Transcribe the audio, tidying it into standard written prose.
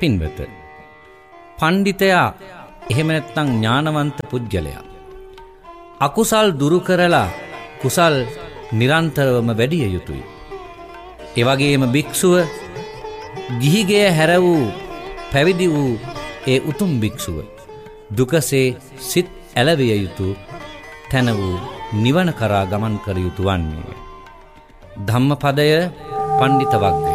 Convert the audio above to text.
පින්වත, පණ්ඩිතයා එහෙම නැත්නම් ඥානවන්ත පුජ්‍යලයා අකුසල් දුරු කරලා කුසල් නිරන්තරවම වැඩිය යුතුයි. ඒ වගේම භික්ෂුව ගිහිගේ හැර වූ පැවිදි වූ ඒ උතුම් භික්ෂුව දුකසේ සිත් ඇලවිය යුතු තැන වූ නිවන කරා ගමන් කර යුතු වන්නේ. ධම්මපදය පණ්ඩිත වග්ගය.